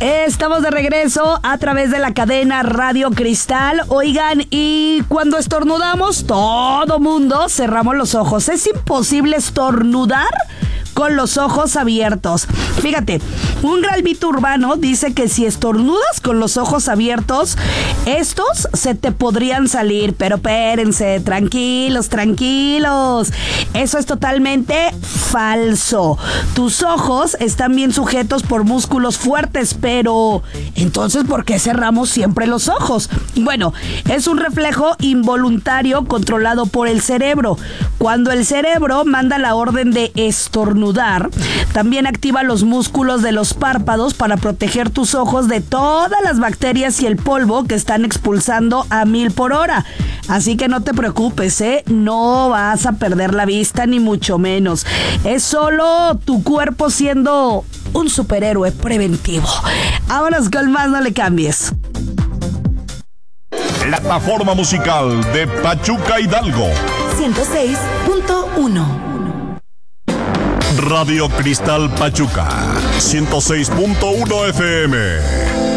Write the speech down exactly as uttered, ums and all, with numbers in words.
Estamos de regreso a través de la cadena Radio Cristal. Oigan, y cuando estornudamos, todo mundo cerramos los ojos. Es imposible estornudar con los ojos abiertos. Fíjate, un gran mito urbano dice que si estornudas con los ojos abiertos, estos se te podrían salir. Pero espérense, tranquilos, tranquilos. Eso es totalmente falso. Tus ojos están bien sujetos por músculos fuertes, pero entonces, ¿por qué cerramos siempre los ojos? Bueno, es un reflejo involuntario controlado por el cerebro. Cuando el cerebro manda la orden de estornudar, también activa los músculos de los párpados para proteger tus ojos de todas las bacterias y el polvo que están expulsando a mil por hora. Así que no te preocupes, ¿eh? No vas a perder la vista, ni mucho menos. Es solo tu cuerpo siendo un superhéroe preventivo. Ahora con más, no le cambies. Plataforma musical de Pachuca Hidalgo. ciento seis punto uno. Radio Cristal Pachuca, ciento seis punto uno F M.